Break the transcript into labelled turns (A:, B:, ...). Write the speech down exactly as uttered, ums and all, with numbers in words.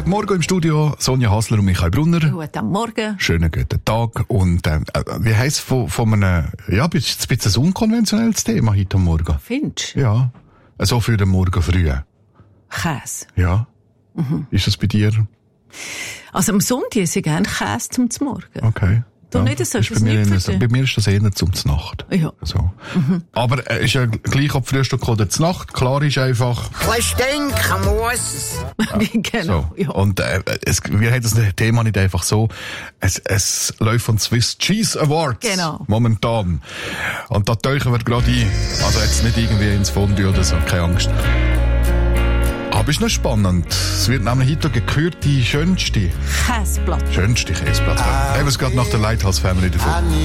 A: Montagmorgen im Studio, Sonja Hasler und Michael Brunner.
B: Guten Morgen.
A: Schönen guten Tag. Und äh, wie heisst es von, von einem, ja, ein bisschen ein unkonventionelles Thema heute am Morgen?
B: Findest du?
A: Ja, so für den Morgen früh.
B: Käse.
A: Ja. Mhm. Ist das bei dir?
B: Also am Sonntag esse ich gerne Käse zum Morgen.
A: Okay.
B: Du
A: ja,
B: nicht, das
A: ist
B: ist
A: bei, mir
B: nicht
A: eher, bei mir ist das eher zum Znacht.
B: Ja.
A: So. Mhm. Aber es äh, ist ja gleich ob Frühstück oder Znacht. Klar ist einfach...
C: Was denken muss?
B: Genau,
A: so.
B: ja.
A: Und äh, es, wir haben das Thema nicht einfach so. Es, es läuft von Swiss Cheese Awards.
B: Genau.
A: Momentan. Und da tauchen wir gerade ein. Also jetzt nicht irgendwie ins Fondue oder so, keine Angst. Aber ist noch spannend. Es wird nämlich heute gekürt die schönste,
B: Käseplatte.
A: schönste Käseplatte. Eben es geht nach der Lighthouse Family davon.